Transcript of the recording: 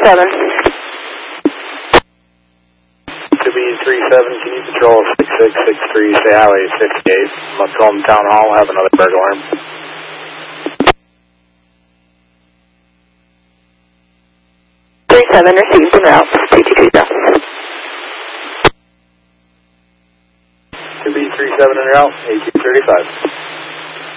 2B37, can you control 6663, say Highway 68, Macomb Town Hall, have another burglar. 37 received en route, 2220. 2B37 en route, 8235.